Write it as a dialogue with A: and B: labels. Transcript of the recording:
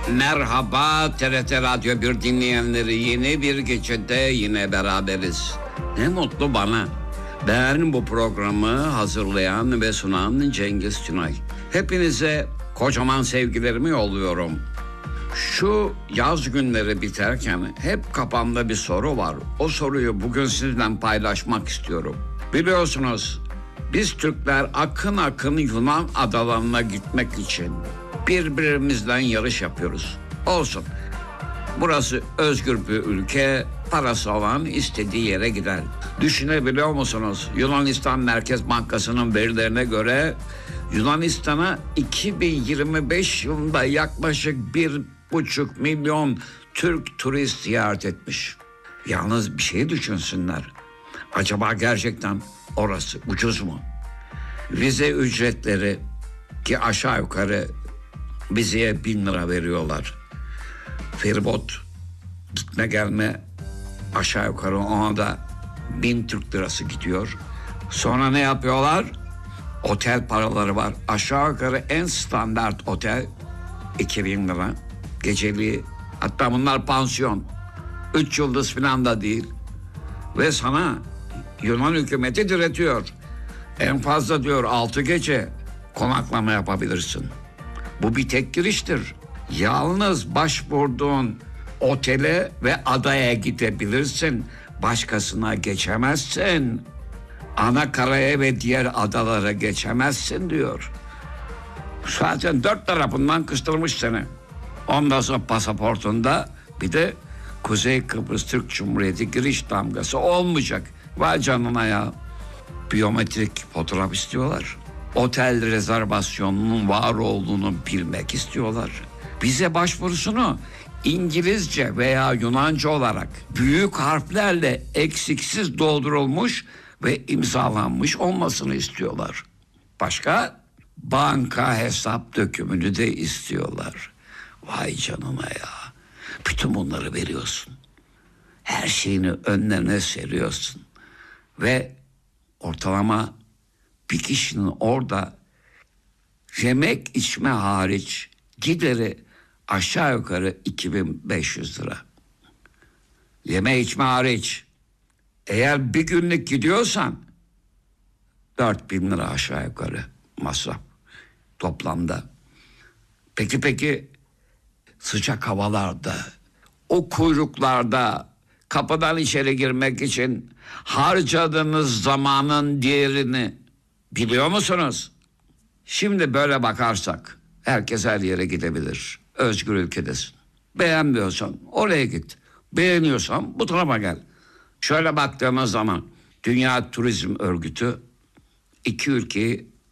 A: Merhaba TRT Radyo 1 dinleyenleri, yeni bir gecede yine beraberiz. Ne mutlu bana. Ben bu programı hazırlayan ve sunan Cengiz Tünay. Hepinize kocaman sevgilerimi yolluyorum. Şu yaz günleri biterken hep kafamda bir soru var. O soruyu bugün sizinle paylaşmak istiyorum. Biliyorsunuz biz Türkler akın akın Yunan adalarına gitmek için birbirimizden yarış yapıyoruz. Olsun. Burası özgür bir ülke, parası olan istediği yere gider. Düşünebiliyor musunuz? Yunanistan Merkez Bankası'nın verilerine göre Yunanistan'a 2025 yılında yaklaşık 1,5 milyon Türk turist ziyaret etmiş. Yalnız bir şey düşünsünler. Acaba gerçekten orası ucuz mu? Vize ücretleri, ki aşağı yukarı vizeye 1000 lira veriyorlar. Feribot gitme gelme aşağı yukarı ona da 1000 Türk lirası gidiyor. Sonra ne yapıyorlar? Otel paraları var. Aşağı yukarı en standart otel 2000 lira. Geceliği, hatta bunlar pansiyon. 3 yıldız falan da değil. Ve sana Yunan hükümeti diretiyor. En fazla diyor 6 gece konaklama yapabilirsin. Bu bir tek giriştir. Yalnız başvurduğun otele ve adaya gidebilirsin. Başkasına geçemezsin. Anakaraya ve diğer adalara geçemezsin diyor. Zaten 4 tarafından kıstırmış seni. Ondan sonra pasaportunda bir de Kuzey Kıbrıs Türk Cumhuriyeti giriş damgası olmayacak. Vay canına ya. Biyometrik fotoğraf istiyorlar. Otel rezervasyonunun var olduğunu bilmek istiyorlar. Vize başvurusunu İngilizce veya Yunanca olarak büyük harflerle eksiksiz doldurulmuş ve imzalanmış olmasını istiyorlar. Başka? Banka hesap dökümünü de istiyorlar. Vay canına ya. Bütün bunları veriyorsun. Her şeyini önlerine seriyorsun. Ve ortalama bir kişinin orada yemek içme hariç gideri aşağı yukarı 2500 lira. Yeme içme hariç. Eğer bir günlük gidiyorsan 4000 lira aşağı yukarı masraf toplamda. Peki sıcak havalarda, o kuyruklarda kapıdan içeri girmek için harcadığınız zamanın değerini biliyor musunuz? Şimdi böyle bakarsak herkes her yere gidebilir. Özgür ülkedesin. Beğenmiyorsan oraya git. Beğeniyorsan bu tarafa gel. Şöyle baktığımız zaman Dünya Turizm Örgütü 2 ülkeyi